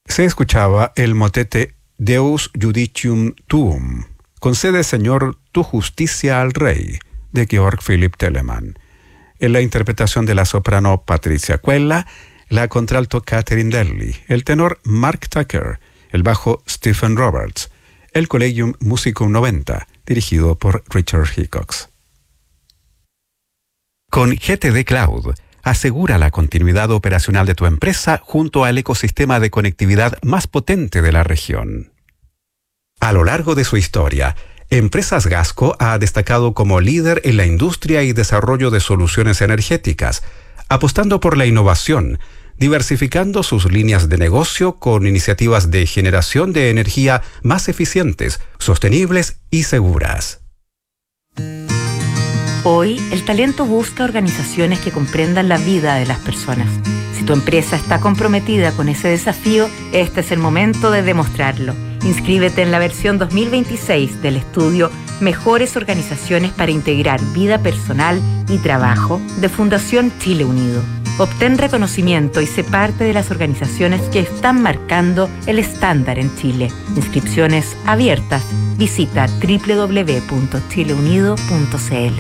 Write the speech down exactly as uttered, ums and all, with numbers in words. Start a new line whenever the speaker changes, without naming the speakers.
Se escuchaba el motete Deus Judicium Tuum, concede, Señor, tu justicia al Rey, de Georg Philipp Telemann. En la interpretación de la soprano Patricia Cuella, la contralto Catherine Delley, el tenor Mark Tucker, el bajo Stephen Roberts, el Collegium Musicum noventa, dirigido por Richard Hickox. Con G T D Cloud, asegura la continuidad operacional de tu empresa junto al ecosistema de conectividad más potente de la región. A lo largo de su historia, Empresas Gasco ha destacado como líder en la industria y desarrollo de soluciones energéticas, apostando por la innovación, diversificando sus líneas de negocio con iniciativas de generación de energía más eficientes, sostenibles y seguras.
Hoy, el talento busca organizaciones que comprendan la vida de las personas. Si tu empresa está comprometida con ese desafío, este es el momento de demostrarlo. Inscríbete en la versión dos mil veintiséis del estudio Mejores Organizaciones para Integrar Vida Personal y Trabajo de Fundación Chile Unido. Obtén reconocimiento y sé parte de las organizaciones que están marcando el estándar en Chile. Inscripciones abiertas. Visita doble u doble u doble u punto chile unido punto c l.